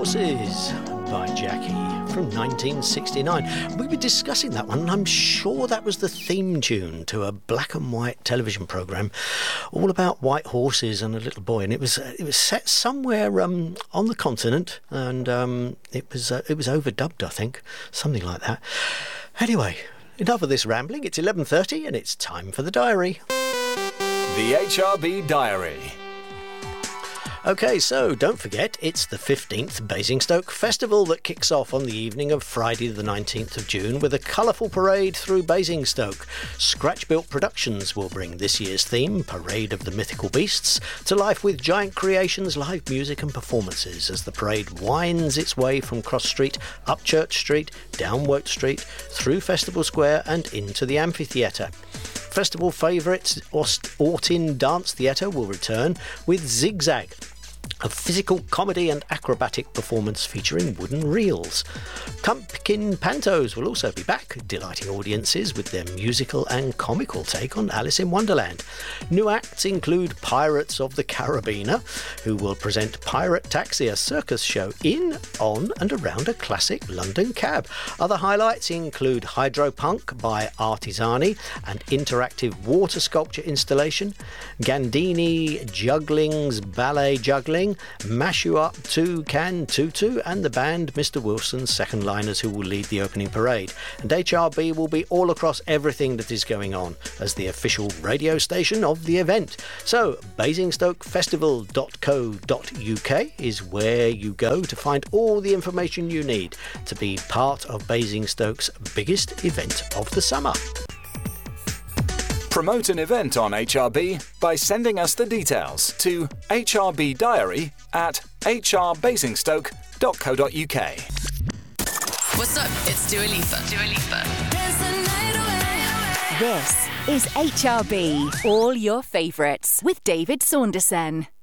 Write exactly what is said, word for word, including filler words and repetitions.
Horses by Jackie from nineteen sixty-nine. We were discussing that one, and I'm sure that was the theme tune to a black and white television programme all about white horses and a little boy, and it was uh, it was set somewhere um, on the continent, and um, it was uh, it was overdubbed, I think, something like that. Anyway, enough of this rambling. It's eleven thirty, and it's time for the diary. The H R B Diary. OK, so don't forget, it's the fifteenth Basingstoke Festival that kicks off on the evening of Friday the nineteenth of June with a colourful parade through Basingstoke. Scratch-Built Productions will bring this year's theme, Parade of the Mythical Beasts, to life with Giant Creations, live music and performances as the parade winds its way from Cross Street, up Church Street, down Woke Street, through Festival Square and into the amphitheatre. Festival favourites Ortin Dance Theatre will return with Zigzag, a physical comedy and acrobatic performance featuring wooden reels. Pumpkin Pantos will also be back, delighting audiences with their musical and comical take on Alice in Wonderland. New acts include Pirates of the Carabiner, who will present Pirate Taxi, a circus show in, on and around a classic London cab. Other highlights include Hydropunk by Artisani, an interactive water sculpture installation, Gandini Juggling's ballet juggling, Mash You Up to Can Tutu, and the band Mister Wilson's Second Liners, who will lead the opening parade. And H R B will be all across everything that is going on as the official radio station of the event. So basingstoke festival dot co dot uk is where you go to find all the information you need to be part of Basingstoke's biggest event of the summer. Promote an event on H R B by sending us the details to H R B Diary at h r basingstoke dot co dot uk. What's up? It's Dua Lipa. Dua Lipa. This is H R B, all your favourites with David Saunderson.